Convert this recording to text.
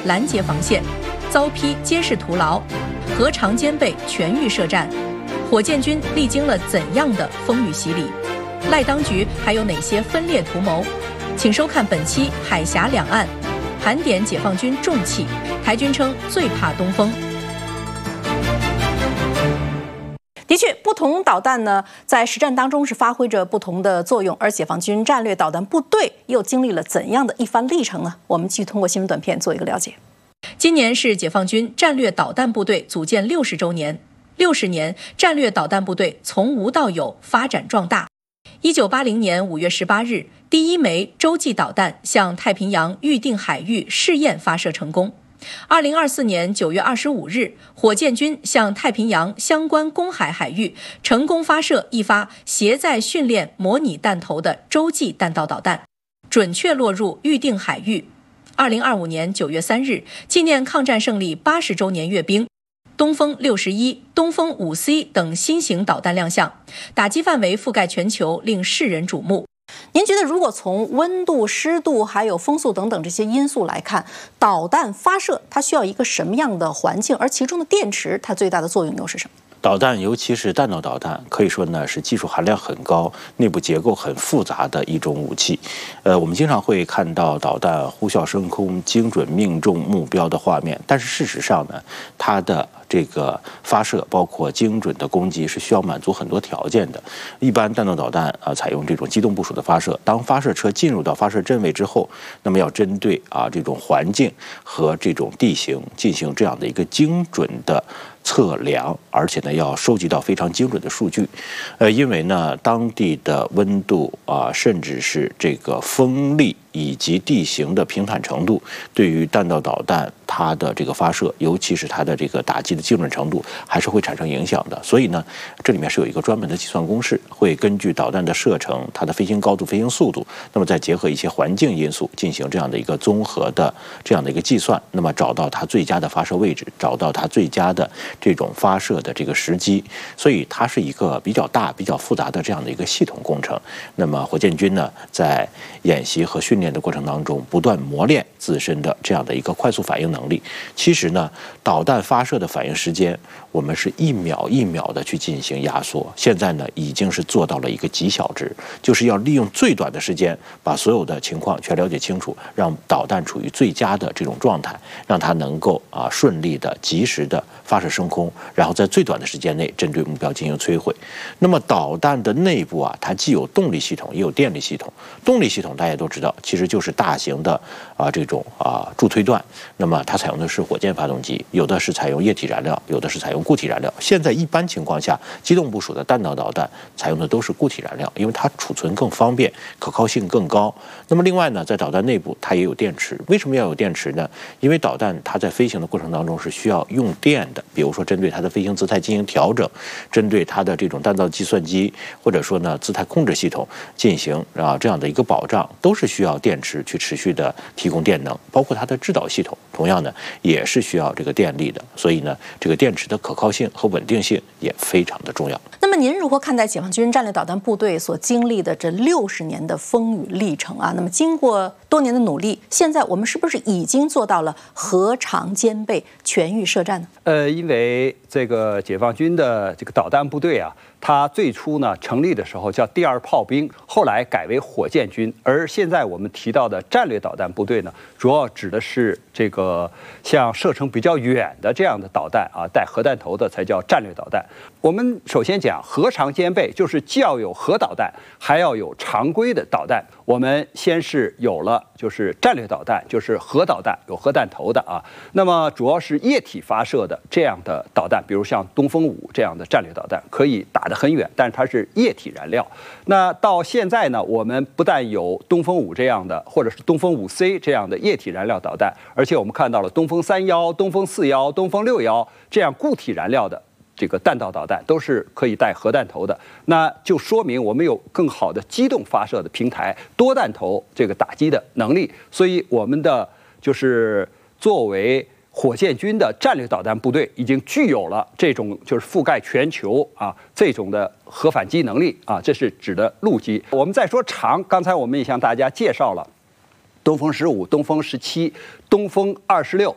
拦截防线，遭批皆是徒劳，何尝兼备全域设战？火箭军历经了怎样的风雨洗礼？赖当局还有哪些分裂图谋？请收看本期海峡两岸，盘点解放军重器，台军称最怕东风。的确，不同导弹呢，在实战当中是发挥着不同的作用，而解放军战略导弹部队又经历了怎样的一番历程呢？我们继续通过新闻短片做一个了解。今年是解放军战略导弹部队组建60周年，60年，战略导弹部队从无到有发展壮大。1980年5月18日，第一枚洲际导弹向太平洋预定海域试验发射成功。2024年9月25日，火箭军向太平洋相关公海海域成功发射一发携载训练模拟弹头的洲际弹道导弹，准确落入预定海域。2025年9月3日，纪念抗战胜利80周年阅兵，东风61、东风5C 等新型导弹亮相，打击范围覆盖全球，令世人瞩目。您觉得，如果从温度、湿度还有风速等等这些因素来看，导弹发射它需要一个什么样的环境？而其中的电池，它最大的作用又是什么？ 导弹，尤其是弹道导弹，可以说呢是技术含量很高、内部结构很复杂的一种武器。我们经常会看到导弹呼啸升空、精准命中目标的画面，但是事实上呢，它的这个发射包括精准的攻击是需要满足很多条件的。一般弹道导弹采用这种机动部署的发射，当发射车进入到发射阵位之后，那么要针对这种环境和这种地形进行这样的一个精准的测量，而且呢要收集到非常精准的数据。因为呢当地的温度甚至是这个风力以及地形的平坦程度，对于弹道导弹它的这个发射，尤其是它的这个打击的精准程度，还是会产生影响的。所以呢，这里面是有一个专门的计算公式，会根据导弹的射程、它的飞行高度、飞行速度，那么再结合一些环境因素进行这样的一个综合的这样的一个计算，那么找到它最佳的发射位置，找到它最佳的这种发射的这个时机。所以它是一个比较大、比较复杂的这样的一个系统工程。那么火箭军呢，在演习和训练的过程当中，不断磨练自身的这样的一个快速反应能力。其实呢，导弹发射的反应时间，我们是1秒1秒的去进行压缩。现在呢，已经是做到了一个极小值，就是要利用最短的时间，把所有的情况全了解清楚，让导弹处于最佳的这种状态，让它能够顺利的、及时的发射升空，然后在最短的时间内针对目标进行摧毁。那么导弹的内部它既有动力系统，也有电力系统。动力系统大家都知道，其实就是大型的这种助推段。那么它采用的是火箭发动机，有的是采用液体燃料，有的是采用固体燃料。现在一般情况下，机动部署的弹道导弹采用的都是固体燃料，因为它储存更方便，可靠性更高。那么另外呢，在导弹内部它也有电池。为什么要有电池呢？因为导弹它在飞行的过程当中是需要用电的，比如说针对它的飞行姿态进行调整，针对它的这种弹道计算机，或者说呢姿态控制系统进行这样的一个保障，都是需要电池去持续的提供电能，包括它的制导系统同样呢也是需要这个电力的。所以呢，这个电池的可靠性和稳定性也非常的重要。 那么您如何看待解放军战略导弹部队所经历的这60年的风雨历程那么经过多年的努力，现在我们是不是已经做到了何尝兼备全域设战呢？ 因为这个解放军的这个导弹部队它最初呢成立的时候叫第2炮兵，后来改为火箭军。而现在我们提到的战略导弹部队呢，主要指的是这个像射程比较远的这样的导弹带核弹头的才叫战略导弹。我们首先讲何尝兼备，就是既要有核导弹，还要有常规的导弹。我们先是有了就是战略导弹，就是核导弹，有核弹头的那么主要是液体发射的这样的导弹，比如像东风5这样的战略导弹，可以打得很远，但是它是液体燃料。那到现在呢，我们不但有东风5这样的，或者是东风5C 这样的液体燃料导弹，而且我们看到了东风31、东风41、东风61这样固体燃料的这个弹道导弹，都是可以带核弹头的。那就说明我们有更好的机动发射的平台，多弹头这个打击的能力。所以我们的就是作为火箭军的战略导弹部队，已经具有了这种就是覆盖全球这种的核反击能力这是指的陆基。我们再说长，刚才我们也向大家介绍了东风15、东风17、东风26